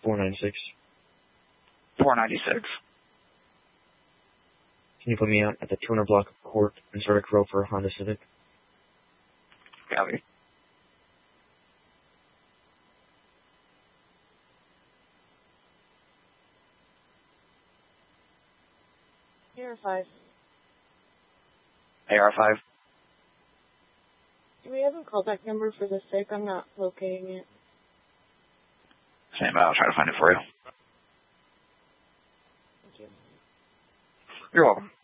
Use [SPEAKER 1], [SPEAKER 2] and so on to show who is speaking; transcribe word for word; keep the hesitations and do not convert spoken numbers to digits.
[SPEAKER 1] four ninety-six.
[SPEAKER 2] four ninety-six.
[SPEAKER 1] Can you put me out at the two hundred block of Court and Zurich Road for a Honda Civic?
[SPEAKER 2] Copy.
[SPEAKER 3] A R five.
[SPEAKER 2] A R five.
[SPEAKER 3] Do we have a callback number for the stick? I'm not locating it.
[SPEAKER 2] Stand by, I'll try to find it for you.
[SPEAKER 3] Thank you.
[SPEAKER 2] You're welcome.